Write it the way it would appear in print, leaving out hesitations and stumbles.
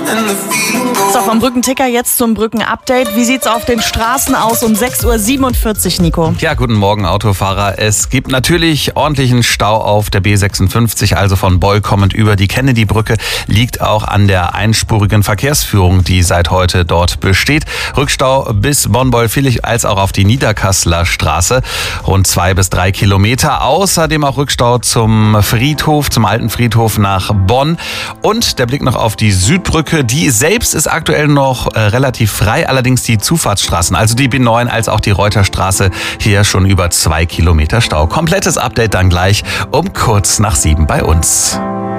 So, vom Brückenticker jetzt zum Brückenupdate. Wie sieht's auf den Straßen aus um 6:47 Uhr, Nico? Ja, guten Morgen, Autofahrer. Es gibt natürlich ordentlichen Stau auf der B56, also von Beul kommend über die Kennedy-Brücke. Liegt auch an der einspurigen Verkehrsführung, die seit heute dort besteht. Rückstau bis Bonn-Beul-Villig als auch auf die Niederkasseler Straße. Rund 2 bis 3 Kilometer. Außerdem auch Rückstau zum Friedhof, zum alten Friedhof nach Bonn. Und der Blick noch auf die Südbrücke. Die selbst ist aktuell noch relativ frei. Allerdings die Zufahrtsstraßen, also die B9 als auch die Reuterstraße, hier schon über 2 Kilometer Stau. Komplettes Update dann gleich um kurz nach 7 bei uns.